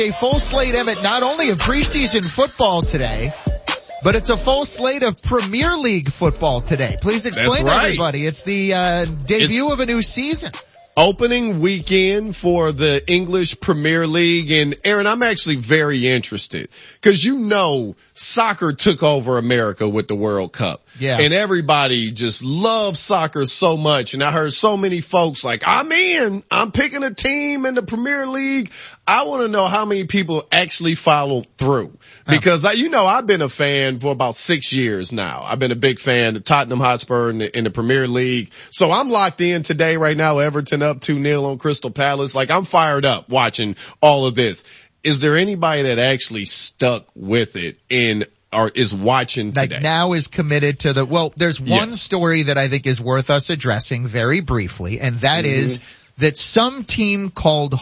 A full slate, Emmett, not only of preseason football today, but it's a full slate of Premier League football today. Please explain to everybody. It's the debut of a new season. Opening weekend for the English Premier League. And Aaron, I'm actually very interested because soccer took over America with the World Cup. Yeah. And everybody just loves soccer so much. And I heard so many folks like, I'm picking a team in the Premier League. I want to know how many people actually followed through because I've been a fan for about 6 years now. I've been a big fan of Tottenham Hotspur in the Premier League. So I'm locked in today right now. Everton up 2-0 on Crystal Palace. Like I'm fired up watching all of this. Is there anybody that actually stuck with it or is watching today? Like now is committed to there's one story that I think is worth us addressing very briefly, and that is that some team called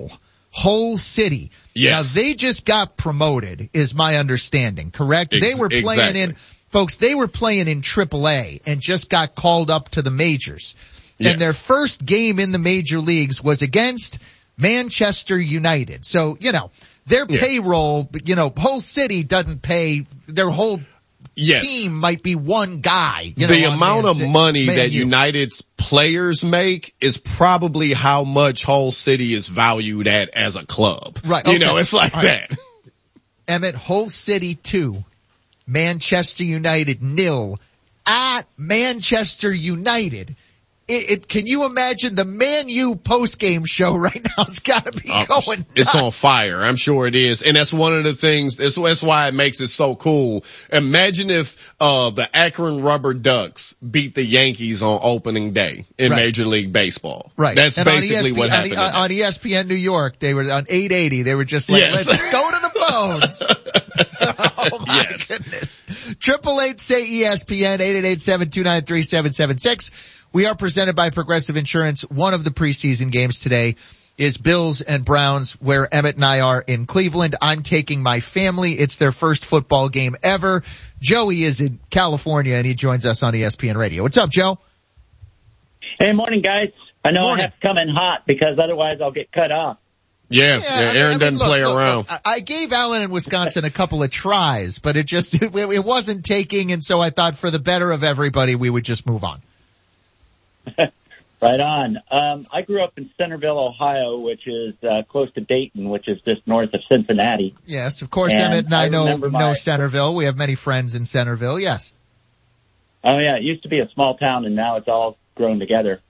Hull City. Yes. Now they just got promoted is my understanding, correct? They were playing they were playing in AAA and just got called up to the majors. Yes. And their first game in the major leagues was against Manchester United. So, their payroll, Hull City doesn't pay their whole team might be one guy. The amount of money that United's players make is probably how much Hull City is valued at as a club. Right. Okay. It's like that. Emmett, Hull City 2, Manchester United 0 at Manchester United. Can you imagine the Man U post-game show right now? It's got to be going nuts. It's on fire. I'm sure it is. And that's one of the things, that's why it makes it so cool. Imagine if the Akron Rubber Ducks beat the Yankees on opening day in Major League Baseball. Right. That's basically what happened. On ESPN New York, they were on 880. They were just like, let's go to the phones. Oh my goodness. 888-SAY-ESPN, 888-729-3776. We are presented by Progressive Insurance. One of the preseason games today is Bills and Browns, where Emmett and I are in Cleveland. I'm taking my family. It's their first football game ever. Joey is in California, and he joins us on ESPN Radio. What's up, Joe? Hey, morning, guys. I know I have to come in hot because otherwise I'll get cut off. Yeah, Aaron doesn't play around. I gave Allen in Wisconsin a couple of tries, but it wasn't taking, and so I thought for the better of everybody, we would just move on. Right on. I grew up in Centerville, Ohio, which is close to Dayton, which is just north of Cincinnati. Yes, of course, Emmett and I know Centerville. We have many friends in Centerville, yes. Oh, yeah, it used to be a small town, and now it's all grown together.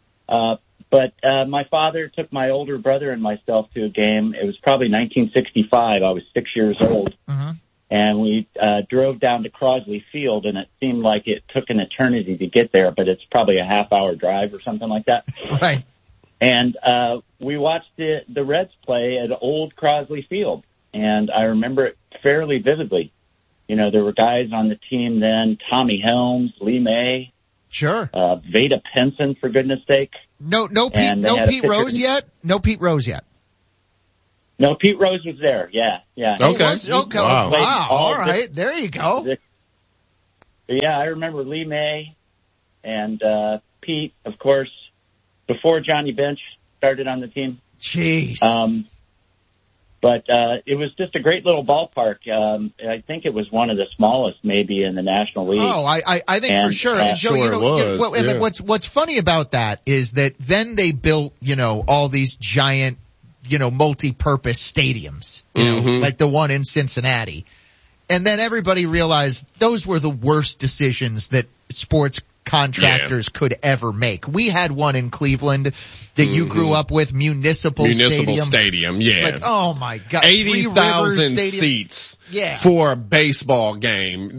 But my father took my older brother and myself to a game. It was probably 1965. I was 6 years old. Mm-hmm. And we drove down to Crosley Field, and it seemed like it took an eternity to get there, but it's probably a half-hour drive or something like that. Right. And we watched the Reds play at old Crosley Field, and I remember it fairly vividly. There were guys on the team then, Tommy Helms, Lee May. Sure. Veda Pinson, for goodness sake. No Pete Rose yet? No Pete Rose yet. No, Pete Rose was there. Yeah. Okay. Wow. All right. There you go. Yeah, I remember Lee May and Pete, of course, before Johnny Bench started on the team. Jeez. But it was just a great little ballpark. I think it was one of the smallest maybe in the National League. Oh, I think for sure. Joe, it was. What's funny about that is that then they built, all these giant, multi-purpose stadiums, like the one in Cincinnati. And then everybody realized those were the worst decisions that sports contractors could ever make. We had one in Cleveland that you grew up with, Municipal Stadium, yeah. Like, oh my God. 80,000 seats for a baseball game.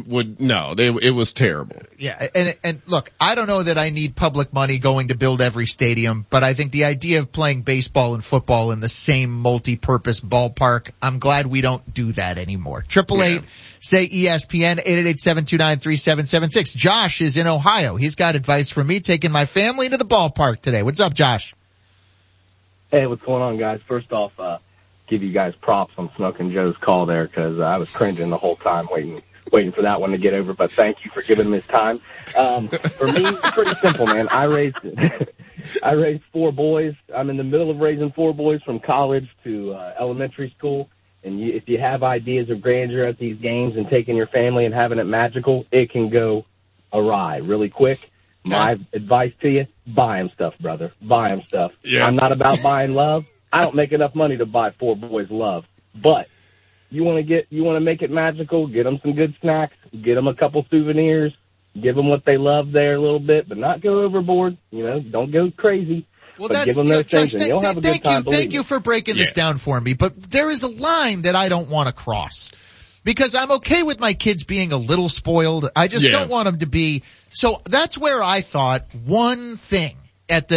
It was terrible. Yeah, and look, I don't know that I need public money going to build every stadium, but I think the idea of playing baseball and football in the same multi-purpose ballpark, I'm glad we don't do that anymore. 888-SAY-ESPN, 888-729-3776. Josh is in Ohio. He's got advice for me, taking my family to the ballpark today. What's up, Josh? Hey, what's going on, guys? First off, give you guys props on Smoking Joe's call there because I was cringing the whole time waiting for that one to get over, but thank you for giving him his time. For me, it's pretty simple, man. I raised I raised 4 boys. I'm in the middle of raising 4 boys from college to elementary school. And if you have ideas of grandeur at these games and taking your family and having it magical, it can go awry really quick. My advice to you, buy them stuff, brother. Buy them stuff. Yeah. I'm not about buying love. I don't make enough money to buy 4 boys love. But you want to make it magical, get them some good snacks, get them a couple souvenirs, give them what they love there a little bit, but not go overboard. Don't go crazy. Well, but give them those things, and you'll have a good time. Thank you for breaking this down for me. But there is a line that I don't want to cross. Because I'm okay with my kids being a little spoiled. I just don't want them to be. So that's where I thought one thing at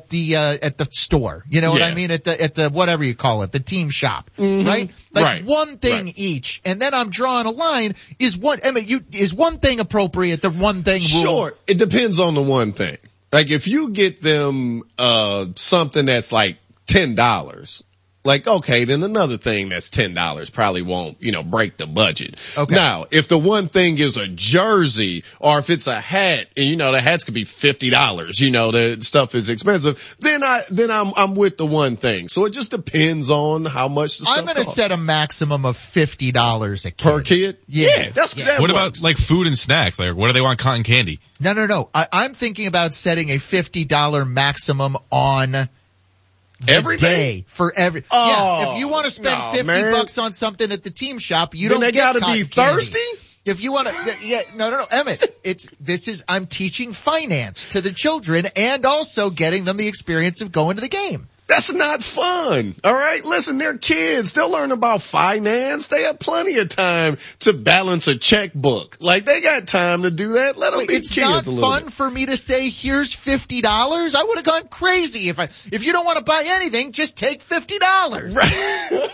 the store. You know what I mean? At the whatever you call it, the team shop, right? Like one thing each. And then I'm drawing a line. Is one thing appropriate? The one thing rule? Sure. It depends on the one thing. Like if you get them, something that's like $10, like, okay, then another thing that's $10 probably won't, break the budget. Okay. Now, if the one thing is a jersey or if it's a hat and, the hats could be $50, the stuff is expensive, then I'm with the one thing. So it just depends on how much the stuff costs. I'm going to set a maximum of $50 a kid. Per kid? Yeah. That what about like food and snacks? Like, what do they want? Cotton candy? No. I'm thinking about setting a $50 maximum on everything for every. If you want to spend $50 on something at the team shop, you don't. They gotta be thirsty. If you want to, no, Emmett. I'm teaching finance to the children and also getting them the experience of going to the game. That's not fun. All right. Listen, they're kids. They'll learn about finance. They have plenty of time to balance a checkbook. Like they got time to do that. Let them be kids a little bit. It's not fun for me to say, here's $50. I would have gone crazy if you don't want to buy anything, just take $50. Right.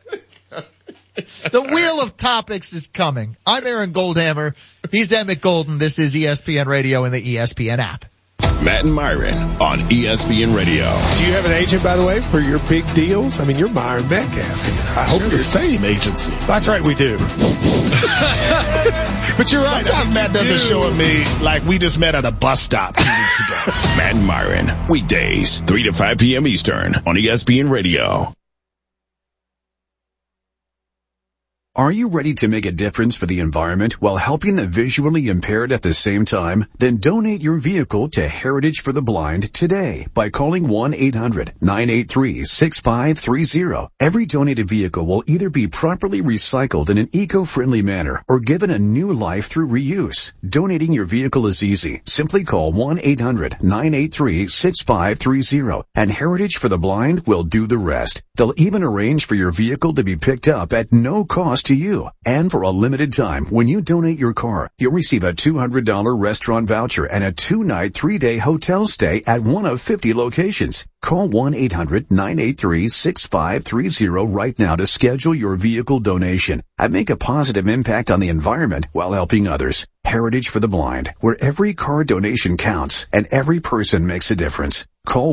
The wheel of topics is coming. I'm Aaron Goldhammer. He's Emmett Golden. This is ESPN Radio and the ESPN app. Matt and Myron on ESPN Radio. Do you have an agent, by the way, for your big deals? I mean, you're Myron Metcalf. I hope the same agency. That's right, we do. But you're right. Sometimes Matt doesn't show at me like we just met at a bus stop 2 weeks ago. Matt and Myron, weekdays, 3 to 5 p.m. Eastern on ESPN Radio. Are you ready to make a difference for the environment while helping the visually impaired at the same time? Then donate your vehicle to Heritage for the Blind today by calling 1-800-983-6530. Every donated vehicle will either be properly recycled in an eco-friendly manner or given a new life through reuse. Donating your vehicle is easy. Simply call 1-800-983-6530 and Heritage for the Blind will do the rest. They'll even arrange for your vehicle to be picked up at no cost to you. And for a limited time, when you donate your car, you'll receive a $200 restaurant voucher and a 2-night, 3-day hotel stay at one of 50 locations. Call 1-800-983-6530 right now to schedule your vehicle donation and make a positive impact on the environment while helping others. Heritage for the Blind, where every car donation counts and every person makes a difference. Call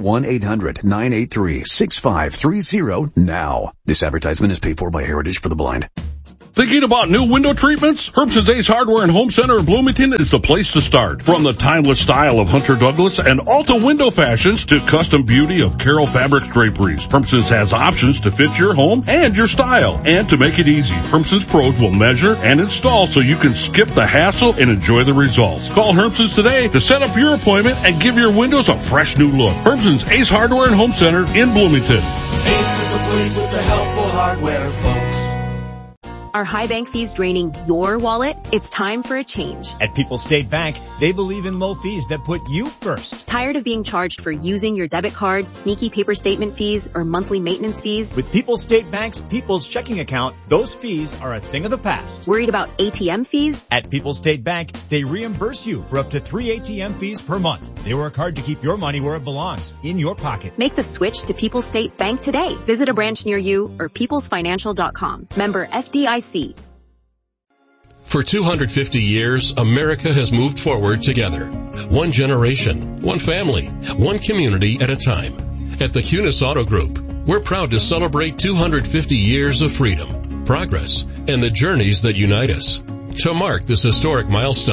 1-800-983-6530 now. This advertisement is paid for by Heritage for the Blind. Thinking about new window treatments? Herbson's Ace Hardware and Home Center in Bloomington is the place to start. From the timeless style of Hunter Douglas and Alta window fashions to custom beauty of Carroll Fabrics draperies, Herbson's has options to fit your home and your style. And to make it easy, Herbson's pros will measure and install so you can skip the hassle and enjoy the results. Call Herbson's today to set up your appointment and give your windows a fresh new look. Herbson's Ace Hardware and Home Center in Bloomington. Ace is the place with the helpful hardware, folks. Are high bank fees draining your wallet? It's time for a change. At People's State Bank, they believe in low fees that put you first. Tired of being charged for using your debit card, sneaky paper statement fees, or monthly maintenance fees? With People's State Bank's People's Checking Account, those fees are a thing of the past. Worried about ATM fees? At People's State Bank, they reimburse you for up to 3 ATM fees per month. They work hard to keep your money where it belongs, in your pocket. Make the switch to People's State Bank today. Visit a branch near you or peoplesfinancial.com. Member FDIC. For 250 years, America has moved forward together. One generation, one family, one community at a time. At the Cunis Auto Group, we're proud to celebrate 250 years of freedom, progress, and the journeys that unite us. To mark this historic milestone,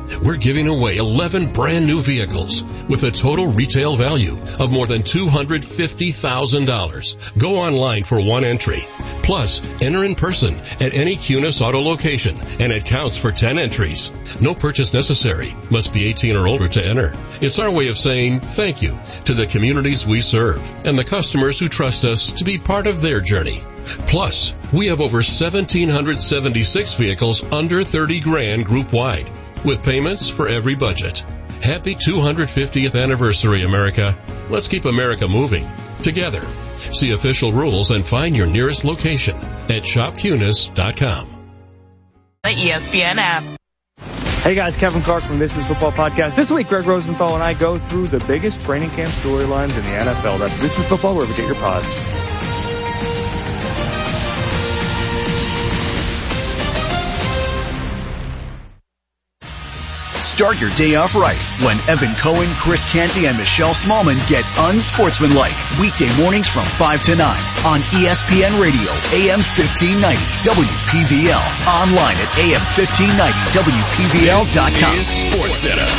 we're giving away 11 brand new vehicles with a total retail value of more than $250,000. Go online for one entry. Plus, enter in person at any Cunis Auto location, and it counts for 10 entries. No purchase necessary. Must be 18 or older to enter. It's our way of saying thank you to the communities we serve and the customers who trust us to be part of their journey. Plus, we have over 1,776 vehicles under 30 grand group-wide, with payments for every budget. Happy 250th anniversary, America. Let's keep America moving together. See official rules and find your nearest location at shopcunis.com. The ESPN app. Hey guys, Kevin Clark from This Is Football Podcast. This week, Greg Rosenthal and I go through the biggest training camp storylines in the NFL. That's This Is Football, wherever you get your pods. Start your day off right when Evan Cohen, Chris Canty, and Michelle Smallman get unsportsmanlike. Weekday mornings from 5 to 9 on ESPN Radio, AM 1590, WPVL. Online at AM1590, WPVL.com. Sports Center.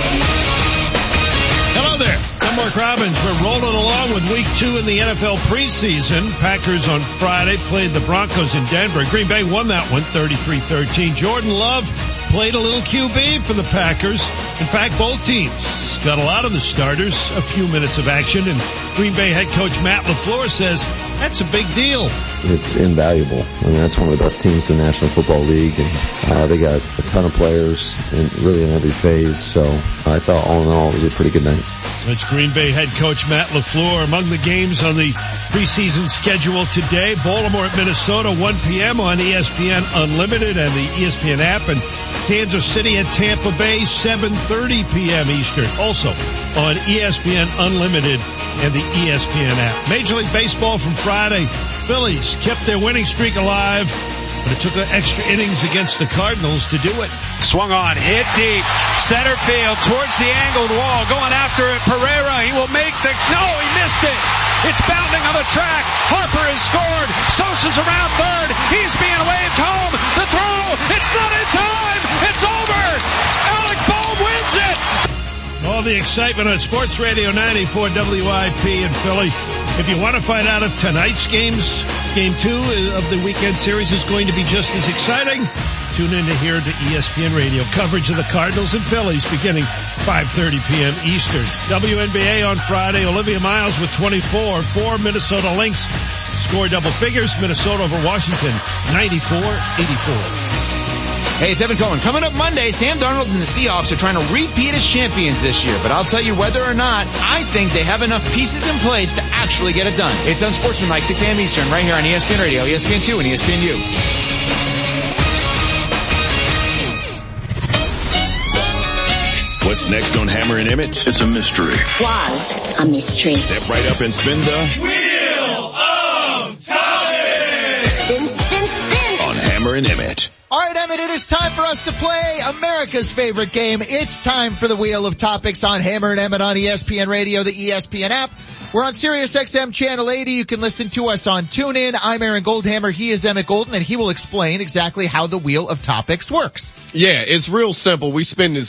Hello there. I'm Mark Robbins. We're rolling along with week 2 in the NFL preseason. Packers on Friday played the Broncos in Denver. Green Bay won that one 33-13. Jordan Love played a little QB for the Packers. In fact, both teams got a lot of the starters, a few minutes of action, and Green Bay head coach Matt LaFleur says that's a big deal. It's invaluable. I mean, that's one of the best teams in the National Football League, and they got a ton of players and really in every phase, so I thought all in all it was a pretty good night. It's Green Bay head coach Matt LaFleur. Among the games on the preseason schedule today, Baltimore at Minnesota, 1 p.m. on ESPN Unlimited and the ESPN app, and Kansas City at Tampa Bay, 7:30 p.m. Eastern, also on ESPN Unlimited and the ESPN app. Major League Baseball from Friday, Phillies kept their winning streak alive, but it took extra innings against the Cardinals to do it. Swung on, hit deep, center field, towards the angled wall, going after it, Pereira, he will make the, no, he missed it! It's bounding on the track, Harper has scored, Sosa's around third, he's being waved home, the throw, it's not in time, it's over! Alec Bohm wins it! All the excitement on Sports Radio 94 WIP in Philly. If you want to find out if tonight's games, game 2 of the weekend series is going to be just as exciting, tune in to hear the ESPN Radio coverage of the Cardinals and Phillies beginning 5:30 p.m. Eastern. WNBA on Friday, Olivia Miles with 24 for Minnesota Lynx. Score double figures, Minnesota over Washington, 94-84. Hey, it's Evan Cohen. Coming up Monday, Sam Darnold and the Seahawks are trying to repeat as champions this year. But I'll tell you whether or not, I think they have enough pieces in place to actually get it done. It's Unsportsmanlike, 6 a.m. Eastern, right here on ESPN Radio, ESPN2, and ESPNU. What's next on Hammer and Emmett? It's a mystery. Was a mystery. Step right up and spin the Wheel of Topics. Spin, spin, spin. On Hammer and Emmett. All right, Emmett, it is time for us to play America's favorite game. It's time for the Wheel of Topics on Hammer and Emmett on ESPN Radio, the ESPN app. We're on Sirius XM Channel 80. You can listen to us on TuneIn. I'm Aaron Goldhammer. He is Emmett Golden, and he will explain exactly how the Wheel of Topics works. Yeah, it's real simple. We spin this